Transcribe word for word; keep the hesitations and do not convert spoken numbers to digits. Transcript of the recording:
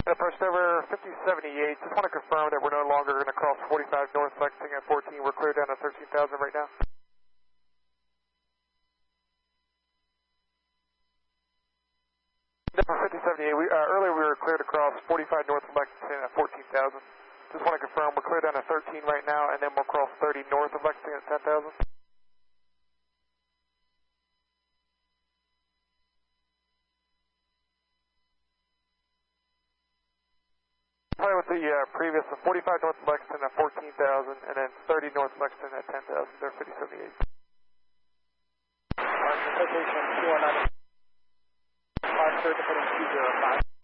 Approach over fifty seventy-eight. Just want to confirm that we're no longer going to cross forty-five North Lexington at fourteen. We're clear down to thirteen thousand right now. For fifty seventy-eight, we, uh, earlier we were cleared across forty-five North Lexington at fourteen thousand. Just want to confirm we're clear down to thirteen right now, and then we'll cross thirty North of Lexington at ten thousand. Probably with the uh, previous, the forty-five North Lexington at fourteen thousand, and then thirty North Lexington at ten thousand. They're fifty seventy-eight. Citation two one nine. Mark, certificate two zero five.